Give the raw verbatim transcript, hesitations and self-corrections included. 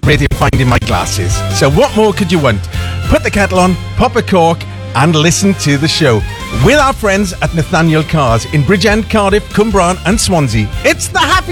great in finding my glasses. So what more could you want? Put the kettle on, pop a cork, and listen to the show with our friends at Nathaniel Cars in Bridgend, Cardiff, Cumbraen and Swansea. It's the happy